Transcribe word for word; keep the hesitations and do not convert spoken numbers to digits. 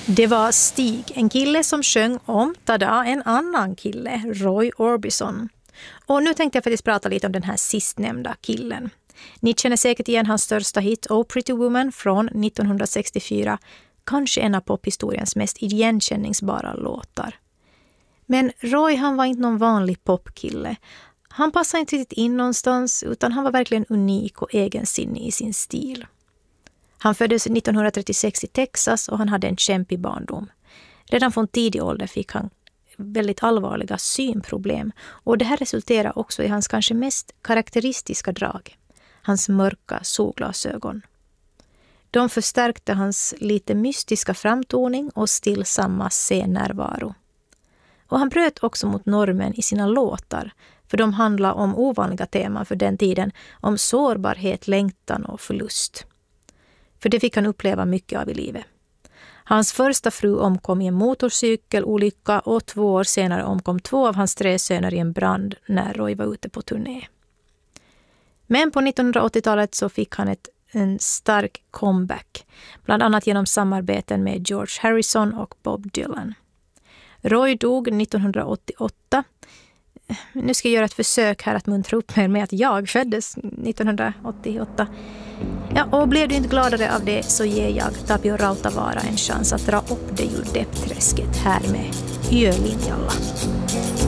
Det var Stig, en kille som sjöng om tada en annan kille, Roy Orbison. Och nu tänkte jag faktiskt prata lite om den här sistnämnda killen. Ni känner säkert igen hans största hit Oh Pretty Woman från nittonhundrasextiofyra, kanske en av pophistoriens mest igenkänningsbara låtar. Men Roy, han var inte någon vanlig popkille. Han passade inte riktigt in någonstans, utan han var verkligen unik och egensinnig i sin stil. Han föddes nittonhundratrettiosex i Texas och han hade en kämpig barndom. Redan från tidig ålder fick han väldigt allvarliga synproblem, och det här resulterar också i hans kanske mest karaktäristiska drag, hans mörka solglasögon. De förstärkte hans lite mystiska framtoning och stillsamma scennärvaro. Och han bröt också mot normen i sina låtar, för de handlar om ovanliga teman för den tiden, om sårbarhet, längtan och förlust. För det fick han uppleva mycket av i livet. Hans första fru omkom i en motorcykelolycka och två år senare omkom två av hans tre söner i en brand när Roy var ute på turné. Men på nittonhundraåttiotalet så fick han ett, en stark comeback, bland annat genom samarbeten med George Harrison och Bob Dylan. Roy dog nittonhundraåttioåtta. Nu ska jag göra ett försök här att muntra upp mig med att jag föddes nittonhundraåttioåtta. Ja, och blev du inte gladare av det så ger jag Tapio Rautavaara en chans att dra upp det ur deppträsket här med Yölinjalla.